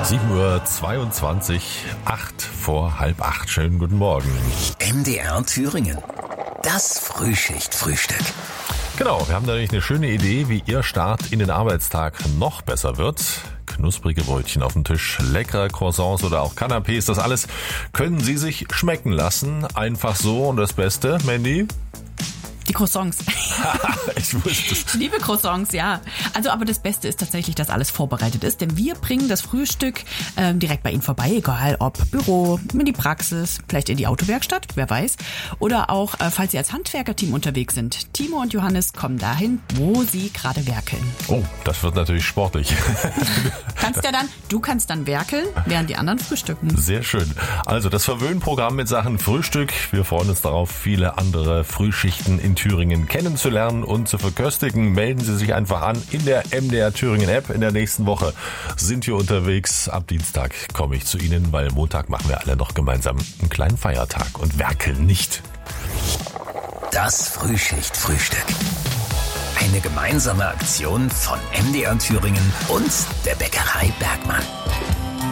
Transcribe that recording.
7:22 Uhr, 8 vor halb 8. Schönen guten Morgen. MDR Thüringen. Das Frühschicht-Frühstück. Genau, wir haben natürlich eine schöne Idee, wie Ihr Start in den Arbeitstag noch besser wird. Knusprige Brötchen auf dem Tisch, leckere Croissants oder auch Canapés, das alles können Sie sich schmecken lassen. Einfach so und das Beste, Mandy? Die Croissants. Ich wusste es. Ich liebe Croissants, ja. Also, aber das Beste ist tatsächlich, dass alles vorbereitet ist, denn wir bringen das Frühstück direkt bei Ihnen vorbei, egal ob Büro, in die Praxis, vielleicht in die Autowerkstatt, wer weiß. Oder auch, falls Sie als Handwerkerteam unterwegs sind. Timo und Johannes kommen dahin, wo Sie gerade werkeln. Oh, das wird natürlich sportlich. Du kannst dann werkeln, während die anderen frühstücken. Sehr schön. Also das Verwöhnprogramm mit Sachen Frühstück. Wir freuen uns darauf, viele andere Frühschichten in Thüringen kennenzulernen und zu verköstigen. Melden Sie sich einfach an in der MDR Thüringen App. In der nächsten Woche sind wir unterwegs. Ab Dienstag komme ich zu Ihnen, weil Montag machen wir alle noch gemeinsam einen kleinen Feiertag und werkeln nicht. Das Frühschicht-Frühstück. Eine gemeinsame Aktion von MDR Thüringen und der Bäckerei Bergmann.